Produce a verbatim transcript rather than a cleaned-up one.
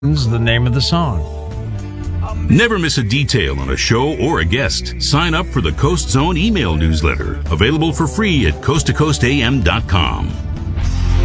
the name of the song. Never miss a detail on a show or a guest. Sign up for the Coast Zone email newsletter, available for free at coast to coast a m dot com.